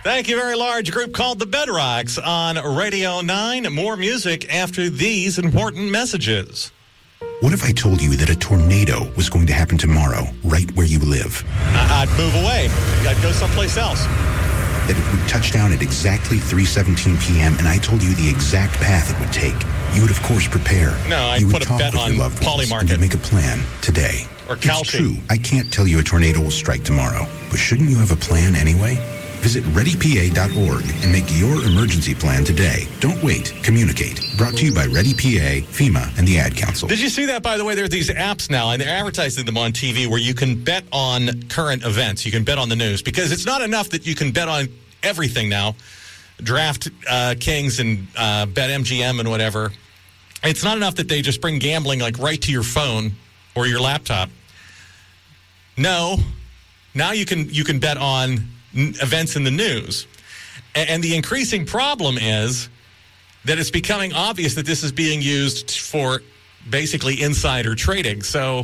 Thank you very large group called the Bedrocks on Radio 9. More music after these important messages. What if I told you that a tornado was going to happen tomorrow, right where you live? I'd move away. I'd go someplace else. That it would touch down at exactly 3:17 p.m., and I told you the exact path it would take. You would, of course, prepare. No, I'd put a bet on Polymarket. And make a plan today. Or Kalshi. It's true. I can't tell you a tornado will strike tomorrow, but shouldn't you have a plan anyway? Visit ReadyPA.org and make your emergency plan today. Don't wait. Communicate. Brought to you by ReadyPA, FEMA, and the Ad Council. Did you see that, by the way? There are these apps now, and they're advertising them on TV where you can bet on current events. You can bet on the news. Because it's not enough that you can bet on everything now. Draft Kings and Bet MGM and whatever. It's not enough that they just bring gambling like right to your phone or your laptop. No. Now you can bet on events in the news. And the increasing problem is that it's becoming obvious that this is being used for basically insider trading. So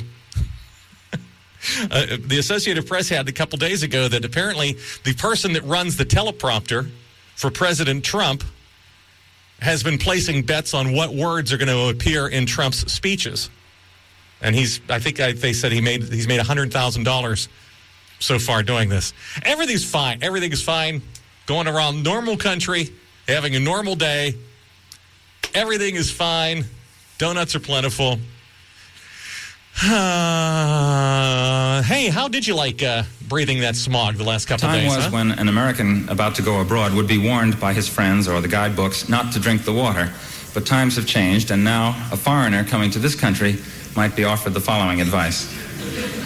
the Associated Press had a couple days ago that apparently the person that runs the teleprompter for President Trump has been placing bets on what words are going to appear in Trump's speeches. And they said he's made $100,000 so far doing this. Everything's fine. Everything is fine. Going around normal country, having a normal day. Everything is fine. Donuts are plentiful. Hey, how did you like breathing that smog the last couple of days? Time was when an American about to go abroad would be warned by his friends or the guidebooks not to drink the water. But times have changed, and now a foreigner coming to this country might be offered the following advice.